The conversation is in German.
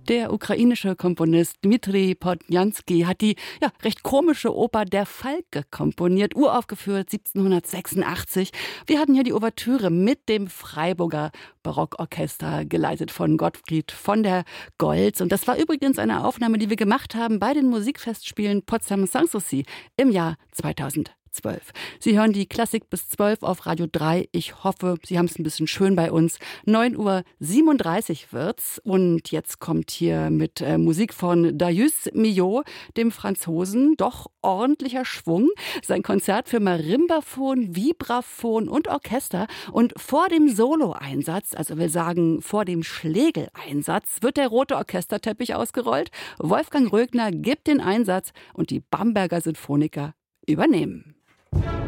Der ukrainische Komponist Dmitri Podjanski hat die recht komische Oper Der Falke komponiert, uraufgeführt 1786. Wir hatten hier die Ouvertüre mit dem Freiburger Barockorchester, geleitet von Gottfried von der Goltz. Und das war übrigens eine Aufnahme, die wir gemacht haben bei den Musikfestspielen Potsdam Sanssouci im Jahr 2012. Sie hören die Klassik bis 12 auf Radio 3. Ich hoffe, Sie haben es ein bisschen schön bei uns. 9:37 Uhr wird's. Und jetzt kommt hier mit Musik von Darius Milhaud, dem Franzosen, doch ordentlicher Schwung. Sein Konzert für Marimbaphon, Vibraphon und Orchester. Und vor dem Soloeinsatz, also will sagen vor dem Schlegeleinsatz, wird der rote Orchesterteppich ausgerollt. Wolfgang Rögner gibt den Einsatz und die Bamberger Sinfoniker übernehmen.